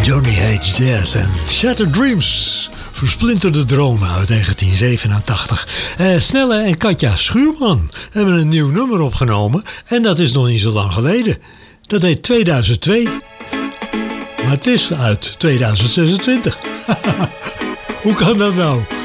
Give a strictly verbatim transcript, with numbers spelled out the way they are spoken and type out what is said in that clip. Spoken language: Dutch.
Johnny Hates Jazz en Shattered Dreams. Versplinterde dromen uit negentien zevenentachtig. Eh, Snelle en Katja Schuurman hebben een nieuw nummer opgenomen. En dat is nog niet zo lang geleden. Dat heet tweeduizend twee. Maar het is uit tweeduizend zesentwintig. Hoe kan dat nou?